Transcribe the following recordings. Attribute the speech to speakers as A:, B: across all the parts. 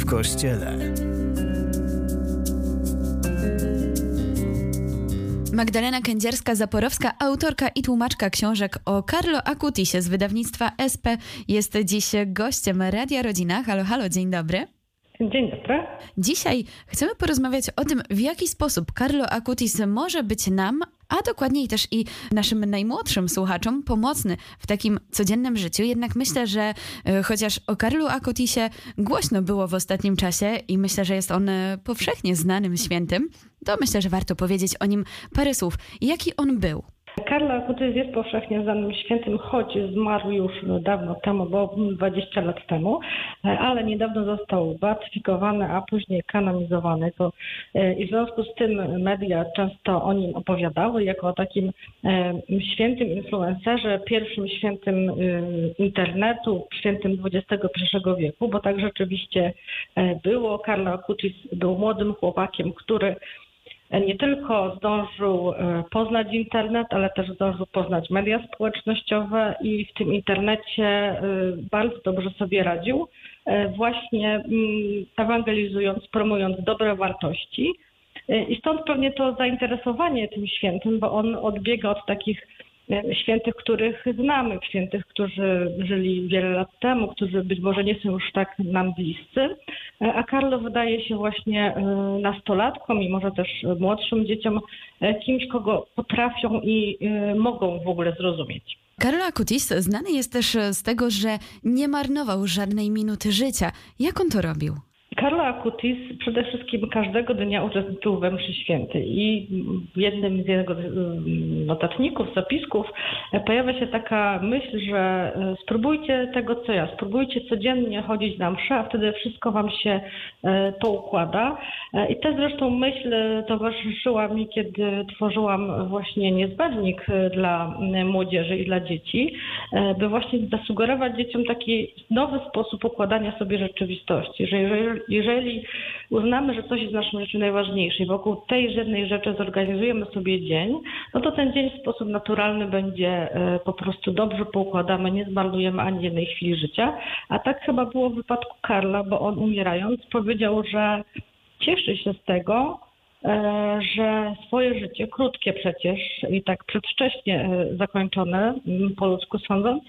A: Kościele.
B: Magdalena Kędzierska-Zaporowska, autorka i tłumaczka książek o Carlo Acutisie z wydawnictwa SP, jest dziś gościem Radia Rodzina. Halo, halo, dzień dobry.
C: Dzień dobry.
B: Dzisiaj chcemy porozmawiać o tym, w jaki sposób Carlo Acutis może być nam, a dokładniej też i naszym najmłodszym słuchaczom pomocny w takim codziennym życiu. Jednak myślę, że chociaż o Carlu Acutisie głośno było w ostatnim czasie i myślę, że jest on powszechnie znanym świętym, to myślę, że warto powiedzieć o nim parę słów. Jaki on był?
C: Carlo Acutis jest powszechnie znanym świętym, choć zmarł już dawno temu, bo 20 lat temu, ale niedawno został beatyfikowany, a później kanonizowany. I w związku z tym media często o nim opowiadały jako o takim świętym influencerze, pierwszym świętym internetu, świętym XXI wieku, bo tak rzeczywiście było. Carlo Acutis był młodym chłopakiem, który nie tylko zdążył poznać internet, ale też zdążył poznać media społecznościowe i w tym internecie bardzo dobrze sobie radził, właśnie ewangelizując, promując dobre wartości. I stąd pewnie to zainteresowanie tym świętym, bo on odbiega od takich świętych, których znamy, świętych, którzy żyli wiele lat temu, którzy być może nie są już tak nam bliscy, a Carlo wydaje się właśnie nastolatkom i może też młodszym dzieciom kimś, kogo potrafią i mogą w ogóle zrozumieć.
B: Carlo Acutis znany jest też z tego, że nie marnował żadnej minuty życia. Jak on to robił?
C: Carlo Acutis przede wszystkim każdego dnia uczestniczył we mszy świętej i w jednym z jego notatników, zapisków pojawia się taka myśl, że spróbujcie tego co ja, spróbujcie codziennie chodzić na mszę, a wtedy wszystko wam się poukłada. I ta zresztą myśl towarzyszyła mi, kiedy tworzyłam właśnie niezbędnik dla młodzieży i dla dzieci, by właśnie zasugerować dzieciom taki nowy sposób układania sobie rzeczywistości, że jeżeli uznamy, że coś jest w naszym życiu najważniejsze i wokół tej jednej rzeczy zorganizujemy sobie dzień, no to ten dzień w sposób naturalny będzie po prostu dobrze poukładamy, nie zmarnujemy ani jednej chwili życia. A tak chyba było w wypadku Carla, bo on umierając powiedział, że cieszy się z tego, że swoje życie, krótkie przecież i tak przedwcześnie zakończone, po ludzku sądząc,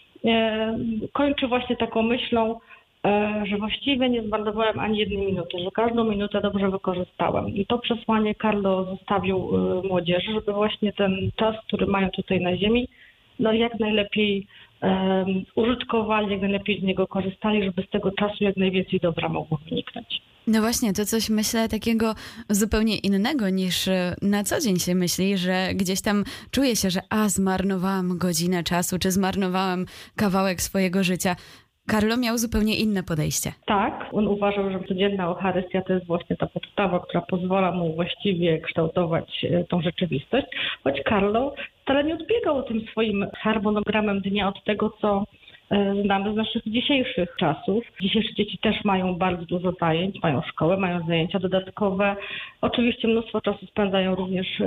C: kończy właśnie taką myślą, że właściwie nie zmarnowałem ani jednej minuty, że każdą minutę dobrze wykorzystałem. I to przesłanie Carlo zostawił młodzieży, żeby właśnie ten czas, który mają tutaj na ziemi, no jak najlepiej użytkowali, jak najlepiej z niego korzystali, żeby z tego czasu jak najwięcej dobra mogło wyniknąć.
B: No właśnie, to coś myślę takiego zupełnie innego niż na co dzień się myśli, że gdzieś tam czuje się, że zmarnowałam godzinę czasu, czy zmarnowałam kawałek swojego życia. Carlo miał zupełnie inne podejście.
C: Tak, on uważał, że codzienna Eucharystia to jest właśnie ta podstawa, która pozwala mu właściwie kształtować tą rzeczywistość, choć Carlo wcale nie odbiegał tym swoim harmonogramem dnia od tego, co znamy z naszych dzisiejszych czasów. Dzisiejsze dzieci też mają bardzo dużo zajęć, mają szkołę, mają zajęcia dodatkowe. Oczywiście mnóstwo czasu spędzają również